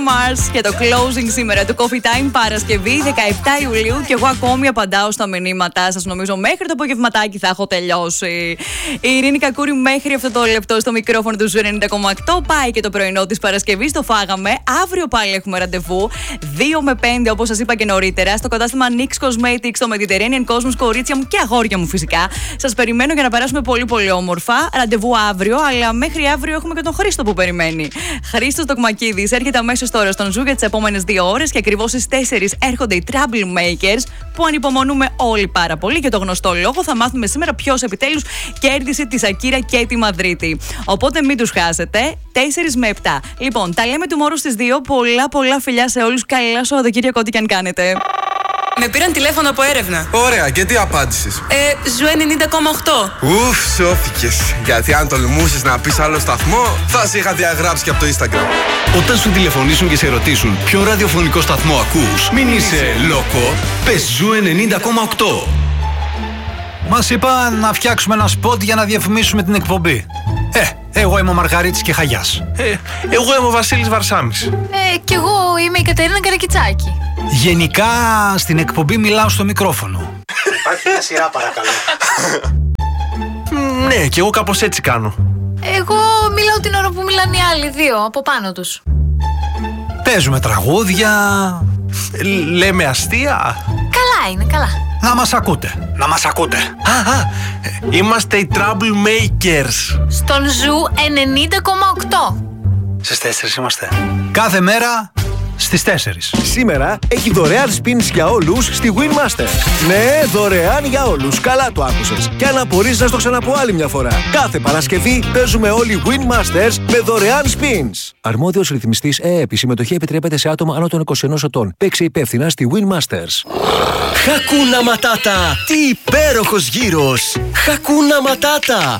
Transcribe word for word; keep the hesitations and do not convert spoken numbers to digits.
Mars και το closing σήμερα του Coffee Time, Παρασκευή δεκαεπτά Ιουλίου. Και εγώ ακόμη απαντάω στα μηνύματά σας. Νομίζω μέχρι το απογευματάκι θα έχω τελειώσει. Η Ειρήνη Κακούρη μέχρι αυτό το λεπτό στο μικρόφωνο του Ζου ενενήντα κόμμα οκτώ. Πάει και το πρωινό της Παρασκευής. Το φάγαμε. Αύριο πάλι έχουμε ραντεβού. δύο με πέντε, όπως σας είπα και νωρίτερα, στο κατάστημα Nix Cosmetics, στο Mediterranean Cosmos. Κορίτσια μου και αγόρια μου φυσικά. Σας περιμένω για να περάσουμε πολύ πολύ όμορφα. Ραντεβού αύριο, αλλά μέχρι αύριο έχουμε και τον Χρήστο που περιμένει. Χρήστος Τοκμακίδης έρχεται αμέσως τώρα στον Ζου για τις επόμενες δύο ώρες και ακριβώς στις τέσσερις έρχονται οι Trouble Makers που ανυπομονούμε όλοι πάρα πολύ. Για το γνωστό λόγο θα μάθουμε σήμερα ποιος επιτέλους κέρδισε τη Σακύρα και τη Μαδρίτη. Οπότε μην τους χάσετε. τέσσερα με επτά. Λοιπόν, τα λέμε του μόρου στις δύο. Πολλά πολλά φιλιά σε όλους. Καλά Σαββατοκύριακο, ό,τι και αν κάνετε. Με πήραν τηλέφωνο από έρευνα. Ωραία, και τι απάντησες? Ε, Ζου ενενήντα κόμμα οκτώ. Ουφ, σώθηκες. Γιατί αν τολμούσες να πεις άλλο σταθμό, θα σε είχα διαγράψει και από το Instagram. Όταν σου τηλεφωνήσουν και σε ρωτήσουν ποιο ραδιοφωνικό σταθμό ακούς, μην είσαι λόκο, πες Ζου ενενήντα κόμμα οκτώ. Μας είπαν να φτιάξουμε ένα σποτ για να διαφημίσουμε την εκπομπή. Ε, εγώ είμαι ο Μαργαρίτης και Χαγιάς. Ε, εγώ είμαι ο Βασίλης Βαρσάμης. Ε, κι εγώ είμαι η Κατερίνα Καρακιτσάκη. Γενικά στην εκπομπή μιλάω στο μικρόφωνο. Υπάρχει μια σειρά, παρακαλώ. Ναι, κι εγώ κάπως έτσι κάνω. Εγώ μιλάω την ώρα που μιλάνε οι άλλοι δύο από πάνω τους. Παίζουμε τραγούδια. Ε, λέμε αστεία. Καλά είναι, καλά. Να μας ακούτε. Να μας ακούτε. Α, α, είμαστε οι Trouble Makers. Στον Ζου ενενήντα κόμμα οκτώ. Στις τέσσερις είμαστε. Κάθε μέρα στις τέσσερις. Σήμερα έχει δωρεάν spins για όλους στη Winmaster. Ναι, δωρεάν για όλους. Καλά το άκουσες. Και αν απορείς να στο ξαναπώ άλλη μια φορά. Κάθε Παρασκευή παίζουμε όλοι Winmasters με δωρεάν spins. Αρμόδιος ρυθμιστής ΕΕΠ. Η συμμετοχή επιτρέπεται σε άτομα άνω των είκοσι ενός ετών. Παίξε υπεύθυνα στη Winmasters. Χακούνα Ματάτα! Τι υπέροχος γύρος! Χακούνα Ματάτα!